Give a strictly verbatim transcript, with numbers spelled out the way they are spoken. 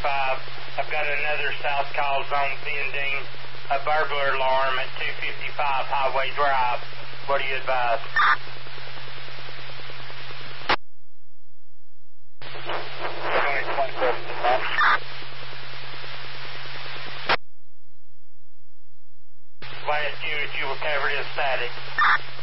five. I've got another South Call Zone pending, a burglar alarm at two fifty-five Highway Drive. What do you advise? Last unit you were covered in static.